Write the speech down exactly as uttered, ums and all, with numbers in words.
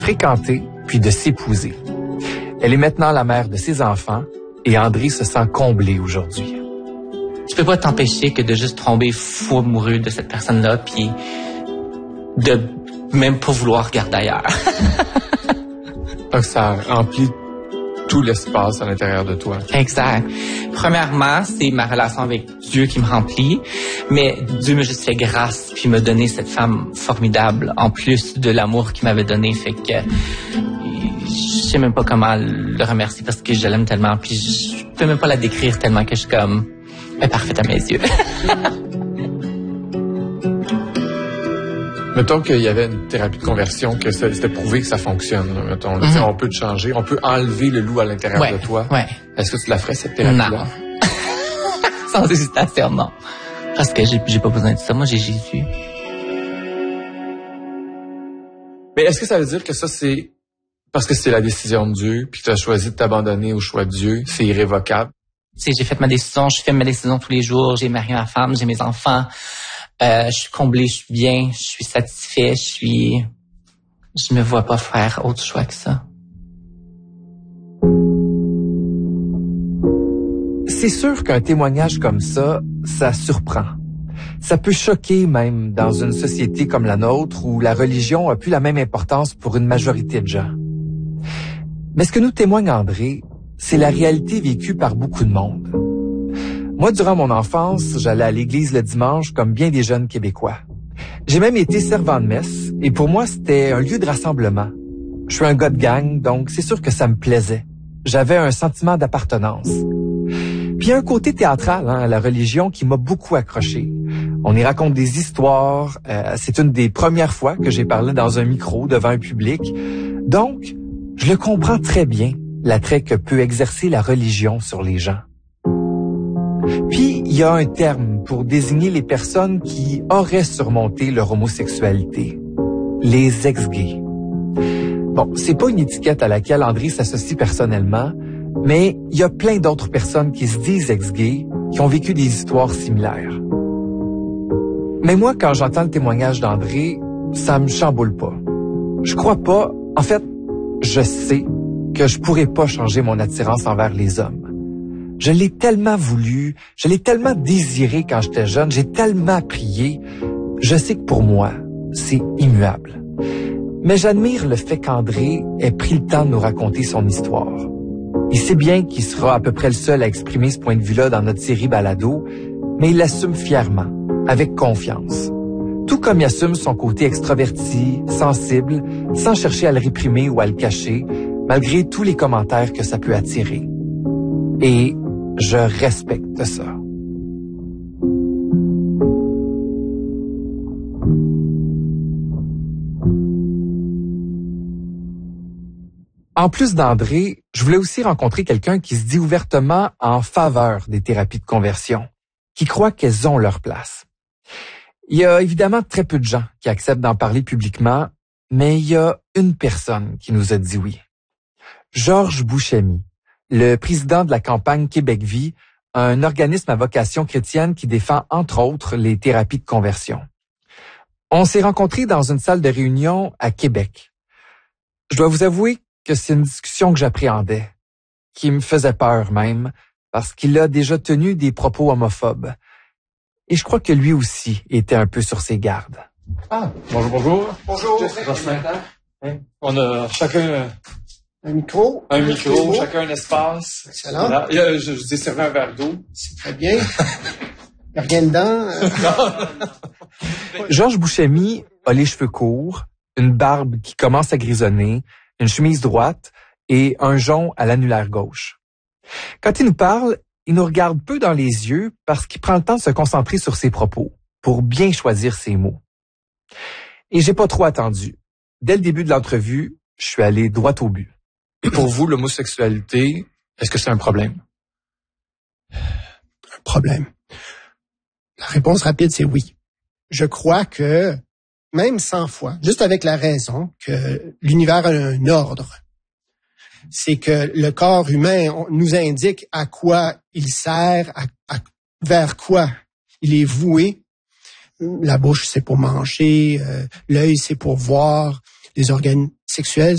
fréquenter, puis de s'épouser. Elle est maintenant la mère de ses enfants et André se sent comblé aujourd'hui. Tu peux pas t'empêcher que de juste tomber fou amoureux de cette personne-là, puis de même pas vouloir regarder ailleurs. Donc ça remplit tout l'espace à l'intérieur de toi. Exact. Premièrement, c'est ma relation avec Dieu qui me remplit, mais Dieu m'a juste fait grâce puis m'a donné cette femme formidable en plus de l'amour qu'il m'avait donné, fait que je sais même pas comment le remercier parce que je l'aime tellement, puis je peux même pas la décrire tellement que je suis comme elle est parfaite à mes yeux. Mettons qu'il y avait une thérapie de conversion, que c'était prouvé que ça fonctionne. Là, mettons, là, mm-hmm. On peut te changer, on peut enlever le loup à l'intérieur ouais, de toi. Ouais. Est-ce que tu la ferais, cette thérapie-là? Non. Sans hésitation, non. Parce que j'ai, j'ai pas besoin de ça. Moi, j'ai Jésus. Mais est-ce que ça veut dire que ça, c'est parce que c'est la décision de Dieu, puis que tu as choisi de t'abandonner au choix de Dieu, c'est irrévocable? Tu sais, j'ai fait ma décision, je fais ma décision tous les jours, j'ai marié ma femme, j'ai mes enfants. Euh, je suis comblé, je suis bien, je suis satisfait, je suis... Je me vois pas faire autre choix que ça. C'est sûr qu'un témoignage comme ça, ça surprend. Ça peut choquer même dans une société comme la nôtre où la religion a plus la même importance pour une majorité de gens. Mais ce que nous témoigne André, c'est la réalité vécue par beaucoup de monde. Moi, durant mon enfance, j'allais à l'église le dimanche comme bien des jeunes Québécois. J'ai même été servant de messe et pour moi, c'était un lieu de rassemblement. Je suis un gars de gang, donc c'est sûr que ça me plaisait. J'avais un sentiment d'appartenance. Puis il y a un côté théâtral hein, à la religion qui m'a beaucoup accroché. On y raconte des histoires. Euh, c'est une des premières fois que j'ai parlé dans un micro devant un public. Donc, je le comprends très bien, l'attrait que peut exercer la religion sur les gens. Puis, il y a un terme pour désigner les personnes qui auraient surmonté leur homosexualité. Les ex-gays. Bon, c'est pas une étiquette à laquelle André s'associe personnellement, mais il y a plein d'autres personnes qui se disent ex-gays, qui ont vécu des histoires similaires. Mais moi, quand j'entends le témoignage d'André, ça me chamboule pas. Je crois pas, en fait, je sais que je pourrais pas changer mon attirance envers les hommes. Je l'ai tellement voulu, je l'ai tellement désiré quand j'étais jeune, j'ai tellement prié. Je sais que pour moi, c'est immuable. Mais j'admire le fait qu'André ait pris le temps de nous raconter son histoire. Il sait bien qu'il sera à peu près le seul à exprimer ce point de vue-là dans notre série Balado, mais il l'assume fièrement, avec confiance. Tout comme il assume son côté extraverti, sensible, sans chercher à le réprimer ou à le cacher, malgré tous les commentaires que ça peut attirer. Et je respecte ça. En plus d'André, je voulais aussi rencontrer quelqu'un qui se dit ouvertement en faveur des thérapies de conversion, qui croit qu'elles ont leur place. Il y a évidemment très peu de gens qui acceptent d'en parler publiquement, mais il y a une personne qui nous a dit oui. Georges Bouchemi, le président de la campagne Québec Vie, un organisme à vocation chrétienne qui défend entre autres les thérapies de conversion. On s'est rencontrés dans une salle de réunion à Québec. Je dois vous avouer que c'est une discussion que j'appréhendais, qui me faisait peur même, parce qu'il a déjà tenu des propos homophobes. Et je crois que lui aussi était un peu sur ses gardes. Ah, bonjour, bonjour. Bonjour. Hein? On a chacun un micro. Un micro, chacun un espace. Excellent. Voilà. Et, euh, je, je vous ai servi un verre d'eau. C'est très bien. Il n'y a rien dedans. Euh... Georges Bouchemi a les cheveux courts, une barbe qui commence à grisonner, une chemise droite et un jonc à l'annulaire gauche. Quand il nous parle, il nous regarde peu dans les yeux parce qu'il prend le temps de se concentrer sur ses propos pour bien choisir ses mots. Et j'ai pas trop attendu. Dès le début de l'entrevue, je suis allé droit au but. Pour vous, l'homosexualité, est-ce que c'est un problème? Un problème. La réponse rapide, c'est oui. Je crois que, même cent fois, juste avec la raison que l'univers a un ordre, c'est que le corps humain nous indique à quoi il sert, à, à, vers quoi il est voué. La bouche, c'est pour manger, euh, l'œil, c'est pour voir, les organes sexuels,